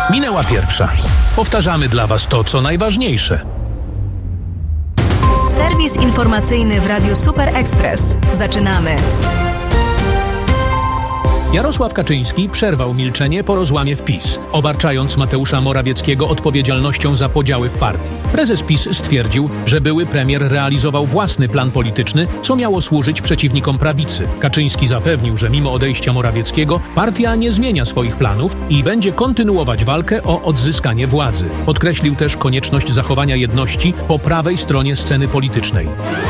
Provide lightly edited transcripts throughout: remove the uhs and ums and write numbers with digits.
Minęła pierwsza. Powtarzamy dla Was to, co najważniejsze. Serwis informacyjny w Radiu Super Express. Zaczynamy. Jarosław Kaczyński przerwał milczenie po rozłamie w PiS, obarczając Mateusza Morawieckiego odpowiedzialnością za podziały w partii. Prezes PiS stwierdził, że były premier realizował własny plan polityczny, co miało służyć przeciwnikom prawicy. Kaczyński zapewnił, że mimo odejścia Morawieckiego partia nie zmienia swoich planów i będzie kontynuować walkę o odzyskanie władzy. Podkreślił też konieczność zachowania jedności po prawej stronie sceny politycznej.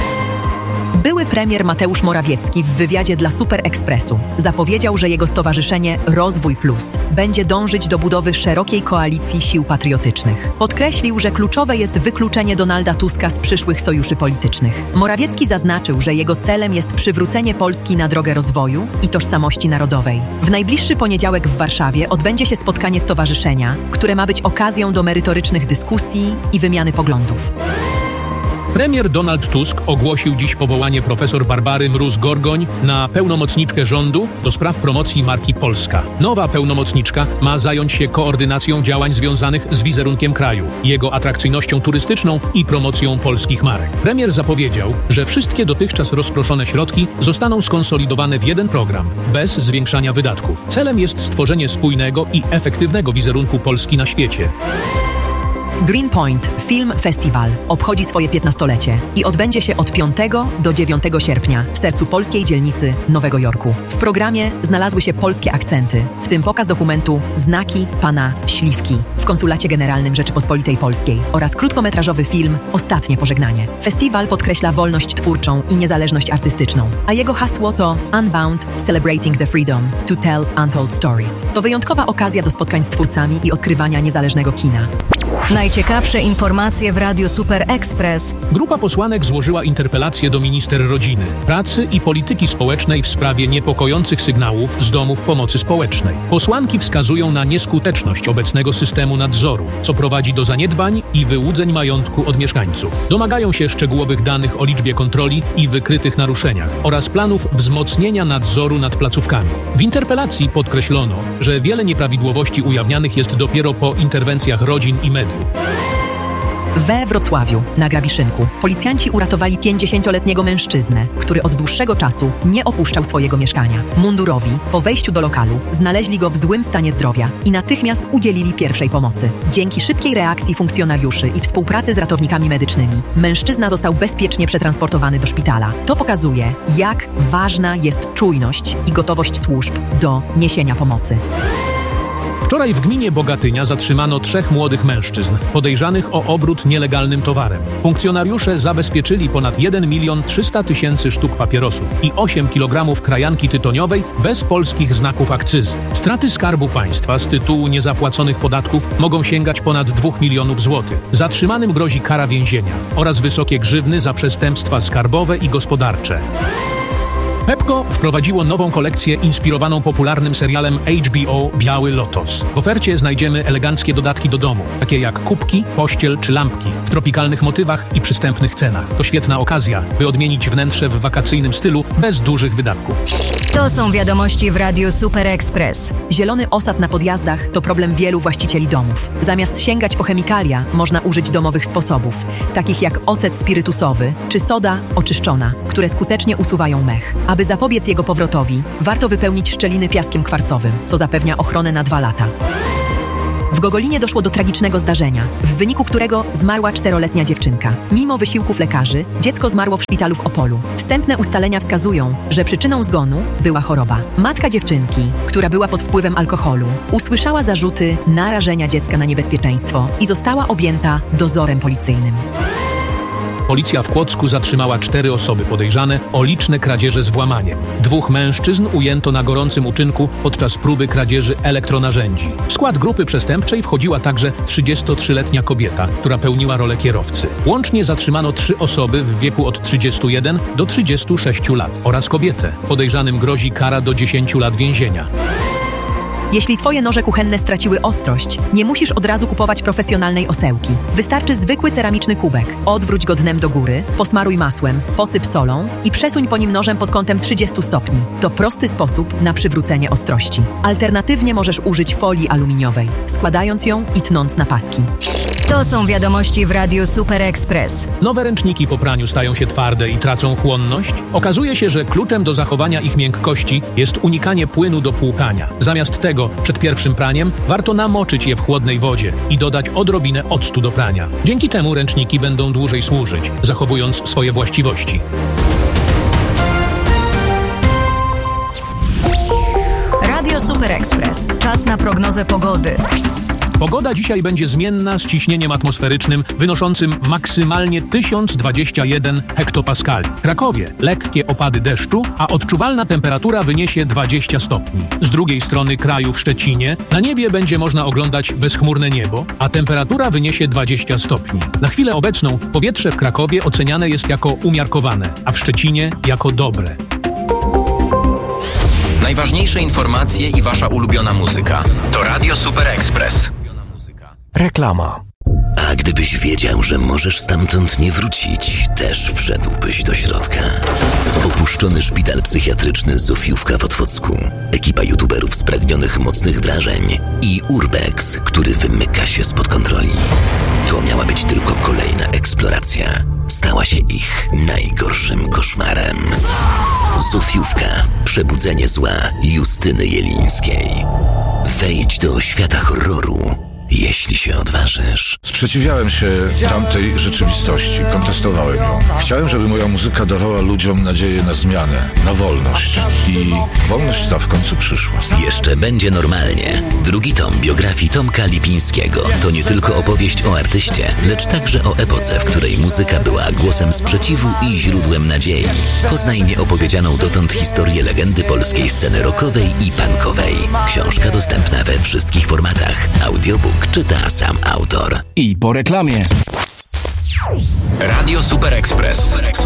Były premier Mateusz Morawiecki w wywiadzie dla Super Expressu zapowiedział, że jego stowarzyszenie Rozwój Plus będzie dążyć do budowy szerokiej koalicji sił patriotycznych. Podkreślił, że kluczowe jest wykluczenie Donalda Tuska z przyszłych sojuszy politycznych. Morawiecki zaznaczył, że jego celem jest przywrócenie Polski na drogę rozwoju i tożsamości narodowej. W najbliższy poniedziałek w Warszawie odbędzie się spotkanie stowarzyszenia, które ma być okazją do merytorycznych dyskusji i wymiany poglądów. Premier Donald Tusk ogłosił dziś powołanie profesor Barbary Mróz-Gorgoń na pełnomocniczkę rządu do spraw promocji marki Polska. Nowa pełnomocniczka ma zająć się koordynacją działań związanych z wizerunkiem kraju, jego atrakcyjnością turystyczną i promocją polskich marek. Premier zapowiedział, że wszystkie dotychczas rozproszone środki zostaną skonsolidowane w jeden program, bez zwiększania wydatków. Celem jest stworzenie spójnego i efektywnego wizerunku Polski na świecie. Greenpoint Film Festival obchodzi swoje 15-lecie i odbędzie się od 5 do 9 sierpnia w sercu polskiej dzielnicy Nowego Jorku. W programie znalazły się polskie akcenty, w tym pokaz dokumentu Znaki Pana Śliwki w Konsulacie Generalnym Rzeczypospolitej Polskiej oraz krótkometrażowy film Ostatnie pożegnanie. Festiwal podkreśla wolność twórczą i niezależność artystyczną, a jego hasło to Unbound Celebrating the Freedom to Tell Untold Stories. To wyjątkowa okazja do spotkań z twórcami i odkrywania niezależnego kina. Najciekawsze informacje w Radiu Super Express. Grupa posłanek złożyła interpelację do minister rodziny, pracy i polityki społecznej w sprawie niepokojących sygnałów z domów pomocy społecznej. Posłanki wskazują na nieskuteczność obecnego systemu nadzoru, co prowadzi do zaniedbań i wyłudzeń majątku od mieszkańców. Domagają się szczegółowych danych o liczbie kontroli i wykrytych naruszeniach oraz planów wzmocnienia nadzoru nad placówkami. W interpelacji podkreślono, że wiele nieprawidłowości ujawnianych jest dopiero po interwencjach rodzin i mediów. We Wrocławiu, na Grabiszynku, policjanci uratowali 50-letniego mężczyznę, który od dłuższego czasu nie opuszczał swojego mieszkania. Mundurowi, po wejściu do lokalu, znaleźli go w złym stanie zdrowia i natychmiast udzielili pierwszej pomocy. Dzięki szybkiej reakcji funkcjonariuszy i współpracy z ratownikami medycznymi, mężczyzna został bezpiecznie przetransportowany do szpitala. To pokazuje, jak ważna jest czujność i gotowość służb do niesienia pomocy. Wczoraj w gminie Bogatynia zatrzymano 3 młodych mężczyzn podejrzanych o obrót nielegalnym towarem. Funkcjonariusze zabezpieczyli ponad 1 300 000 sztuk papierosów i 8 kg krajanki tytoniowej bez polskich znaków akcyzy. Straty Skarbu Państwa z tytułu niezapłaconych podatków mogą sięgać ponad 2 milionów złotych. Zatrzymanym grozi kara więzienia oraz wysokie grzywny za przestępstwa skarbowe i gospodarcze. Pepco wprowadziło nową kolekcję inspirowaną popularnym serialem HBO Biały Lotos. W ofercie znajdziemy eleganckie dodatki do domu, takie jak kubki, pościel czy lampki w tropikalnych motywach i przystępnych cenach. To świetna okazja, by odmienić wnętrze w wakacyjnym stylu bez dużych wydatków. To są wiadomości w Radiu Super Express. Zielony osad na podjazdach to problem wielu właścicieli domów. Zamiast sięgać po chemikalia, można użyć domowych sposobów, takich jak ocet spirytusowy czy soda oczyszczona, które skutecznie usuwają mech. Aby zapobiec jego powrotowi, warto wypełnić szczeliny piaskiem kwarcowym, co zapewnia ochronę na 2 lata. W Gogolinie doszło do tragicznego zdarzenia, w wyniku którego zmarła 4-letnia dziewczynka. Mimo wysiłków lekarzy, dziecko zmarło w szpitalu w Opolu. Wstępne ustalenia wskazują, że przyczyną zgonu była choroba. Matka dziewczynki, która była pod wpływem alkoholu, usłyszała zarzuty narażenia dziecka na niebezpieczeństwo i została objęta dozorem policyjnym. Policja w Kłodzku zatrzymała 4 osoby podejrzane o liczne kradzieże z włamaniem. 2 mężczyzn ujęto na gorącym uczynku podczas próby kradzieży elektronarzędzi. W skład grupy przestępczej wchodziła także 33-letnia kobieta, która pełniła rolę kierowcy. Łącznie zatrzymano 3 osoby w wieku od 31 do 36 lat oraz kobietę. Podejrzanym grozi kara do 10 lat więzienia. Jeśli Twoje noże kuchenne straciły ostrość, nie musisz od razu kupować profesjonalnej osełki. Wystarczy zwykły ceramiczny kubek. Odwróć go dnem do góry, posmaruj masłem, posyp solą i przesuń po nim nożem pod kątem 30 stopni. To prosty sposób na przywrócenie ostrości. Alternatywnie możesz użyć folii aluminiowej, składając ją i tnąc na paski. To są wiadomości w Radiu Super Express. Nowe ręczniki po praniu stają się twarde i tracą chłonność? Okazuje się, że kluczem do zachowania ich miękkości jest unikanie płynu do płukania. Zamiast tego, przed pierwszym praniem, warto namoczyć je w chłodnej wodzie i dodać odrobinę octu do prania. Dzięki temu ręczniki będą dłużej służyć, zachowując swoje właściwości. Radio Super Express. Czas na prognozę pogody. Pogoda dzisiaj będzie zmienna z ciśnieniem atmosferycznym wynoszącym maksymalnie 1021 hektopaskali. W Krakowie lekkie opady deszczu, a odczuwalna temperatura wyniesie 20 stopni. Z drugiej strony kraju w Szczecinie na niebie będzie można oglądać bezchmurne niebo, a temperatura wyniesie 20 stopni. Na chwilę obecną powietrze w Krakowie oceniane jest jako umiarkowane, a w Szczecinie jako dobre. Najważniejsze informacje i wasza ulubiona muzyka. To Radio Super Express. Reklama. A gdybyś wiedział, że możesz stamtąd nie wrócić, też wszedłbyś do środka. Opuszczony szpital psychiatryczny Zofiówka w Otwocku, ekipa youtuberów spragnionych mocnych wrażeń i Urbex, który wymyka się spod kontroli. To miała być tylko kolejna eksploracja. Stała się ich najgorszym koszmarem. Zofiówka. Przebudzenie zła Justyny Jelińskiej. Wejdź do świata horroru, jeśli się odważysz. Sprzeciwiałem się tamtej rzeczywistości, kontestowałem ją. Chciałem, żeby moja muzyka dawała ludziom nadzieję na zmianę, na wolność. I wolność ta w końcu przyszła. Jeszcze będzie normalnie. Drugi tom biografii Tomka Lipińskiego to nie tylko opowieść o artyście, lecz także o epoce, w której muzyka była głosem sprzeciwu i źródłem nadziei. Poznaj nieopowiedzianą dotąd historię legendy polskiej sceny rockowej i punkowej. Książka dostępna we wszystkich formatach. Audiobook czyta sam autor. I po reklamie. Radio Super Express.